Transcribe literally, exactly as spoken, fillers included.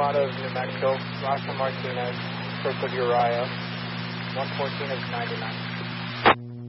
out of New Mexico, Roger Martinez, Circle Uriah, one fourteen is ninety-nine.